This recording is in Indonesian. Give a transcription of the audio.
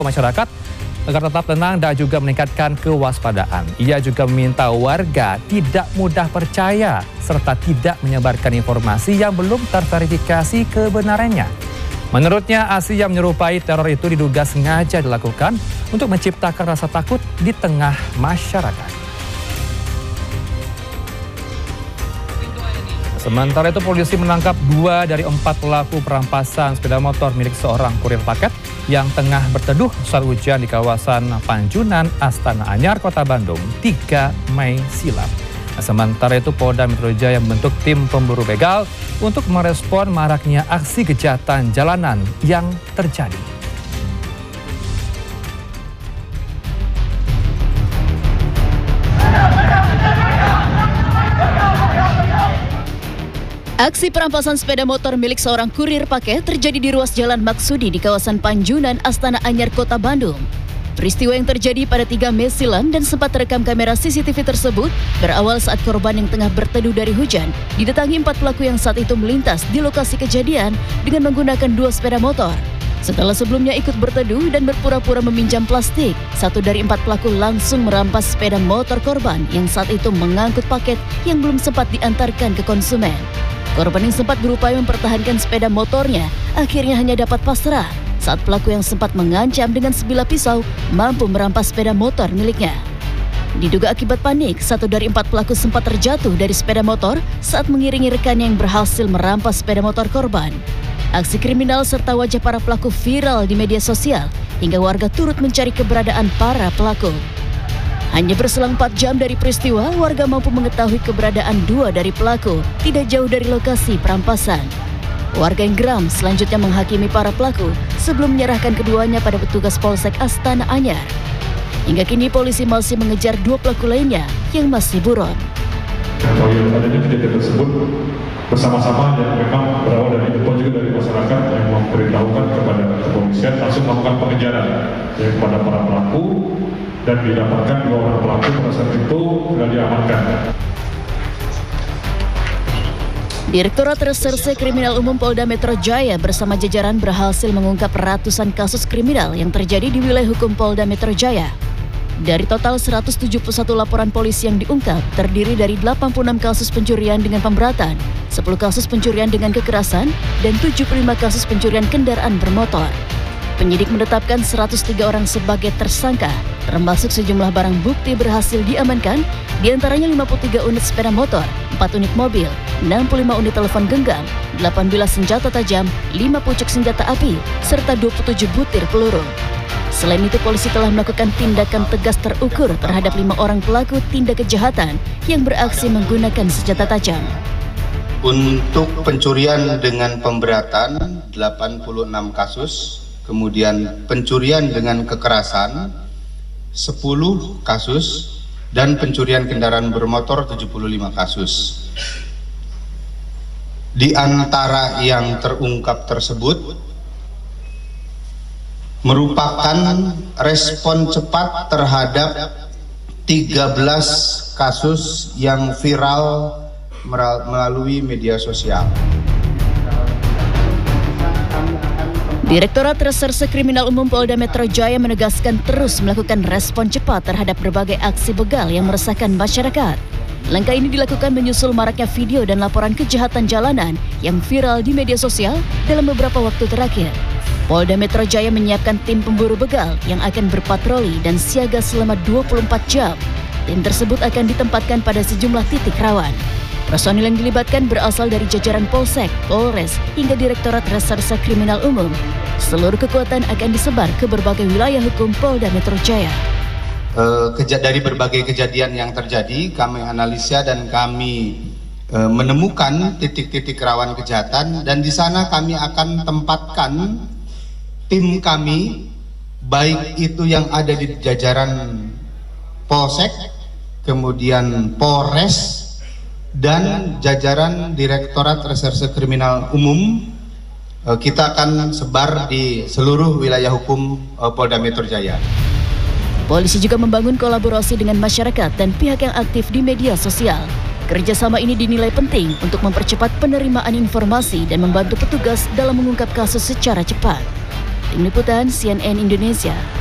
masyarakat agar tetap tenang dan juga meningkatkan kewaspadaan. Ia juga meminta warga tidak mudah percaya serta tidak menyebarkan informasi yang belum terverifikasi kebenarannya. Menurutnya, aksi yang menyerupai teror itu diduga sengaja dilakukan untuk menciptakan rasa takut di tengah masyarakat. Sementara itu, polisi menangkap 2 dari 4 pelaku perampasan sepeda motor milik seorang kurir paket yang tengah berteduh saat hujan di kawasan Panjunan, Astana Anyar, Kota Bandung, 3 Mei silam. Sementara itu, Polda Metro Jaya membentuk tim pemburu begal untuk merespon maraknya aksi kejahatan jalanan yang terjadi. Aksi perampasan sepeda motor milik seorang kurir paket terjadi di ruas Jalan Maksudi di kawasan Panjunan, Astana Anyar, Kota Bandung. Peristiwa yang terjadi pada 3 Mei silam dan sempat terekam kamera CCTV tersebut berawal saat korban yang tengah berteduh dari hujan didatangi 4 pelaku yang saat itu melintas di lokasi kejadian dengan menggunakan 2 sepeda motor. Setelah sebelumnya ikut berteduh dan berpura-pura meminjam plastik, 1 dari 4 pelaku langsung merampas sepeda motor korban yang saat itu mengangkut paket yang belum sempat diantarkan ke konsumen. Korban yang sempat berupaya mempertahankan sepeda motornya akhirnya hanya dapat pasrah saat pelaku yang sempat mengancam dengan sebilah pisau mampu merampas sepeda motor miliknya. Diduga akibat panik, 1 dari 4 pelaku sempat terjatuh dari sepeda motor saat mengiringi rekannya yang berhasil merampas sepeda motor korban. Aksi kriminal serta wajah para pelaku viral di media sosial hingga warga turut mencari keberadaan para pelaku. Hanya berselang 4 jam dari peristiwa, warga mampu mengetahui keberadaan 2 dari pelaku tidak jauh dari lokasi perampasan. Warga yang geram selanjutnya menghakimi para pelaku sebelum menyerahkan keduanya pada petugas Polsek Astana Anyar. Hingga kini polisi masih mengejar 2 pelaku lainnya yang masih buron. Kalau adanya kejadian tersebut bersama-sama yang memang berawal dari info juga dari masyarakat yang memberitahukan kepada kepolisian langsung melakukan pengejaran kepada para pelaku dan didapatkan 2 orang pelaku pada saat itu sudah diamankan. Direktorat Reserse Kriminal Umum Polda Metro Jaya bersama jajaran berhasil mengungkap ratusan kasus kriminal yang terjadi di wilayah hukum Polda Metro Jaya. Dari total 171 laporan polisi yang diungkap, terdiri dari 86 kasus pencurian dengan pemberatan, 10 kasus pencurian dengan kekerasan, dan 75 kasus pencurian kendaraan bermotor. Penyidik menetapkan 103 orang sebagai tersangka, termasuk sejumlah barang bukti berhasil diamankan, diantaranya 53 unit sepeda motor, 4 unit mobil, 65 unit telepon genggam, 18 senjata tajam, 5 pucuk senjata api, serta 27 butir peluru. Selain itu, polisi telah melakukan tindakan tegas terukur terhadap 5 orang pelaku tindak kejahatan yang beraksi menggunakan senjata tajam. Untuk pencurian dengan pemberatan 86 kasus, kemudian pencurian dengan kekerasan 10 kasus, dan pencurian kendaraan bermotor 75 kasus. Di antara yang terungkap tersebut merupakan respon cepat terhadap 13 kasus yang viral melalui media sosial. Direktorat Reserse Kriminal Umum Polda Metro Jaya menegaskan terus melakukan respon cepat terhadap berbagai aksi begal yang meresahkan masyarakat. Langkah ini dilakukan menyusul maraknya video dan laporan kejahatan jalanan yang viral di media sosial dalam beberapa waktu terakhir. Polda Metro Jaya menyiapkan tim pemburu begal yang akan berpatroli dan siaga selama 24 jam. Tim tersebut akan ditempatkan pada sejumlah titik rawan. Personil yang dilibatkan berasal dari jajaran Polsek, Polres, hingga Direktorat Reserse Kriminal Umum. Seluruh kekuatan akan disebar ke berbagai wilayah hukum Polda Metro Jaya. Dari berbagai kejadian yang terjadi, kami analisa dan kami menemukan titik-titik rawan kejahatan, dan di sana kami akan tempatkan tim kami, baik itu yang ada di jajaran Polsek, kemudian Polres, dan jajaran Direktorat Reserse Kriminal Umum. Kita akan sebar di seluruh wilayah hukum Polda Metro Jaya. Polisi juga membangun kolaborasi dengan masyarakat dan pihak yang aktif di media sosial. Kerjasama ini dinilai penting untuk mempercepat penerimaan informasi dan membantu petugas dalam mengungkap kasus secara cepat. Tim Liputan CNN Indonesia.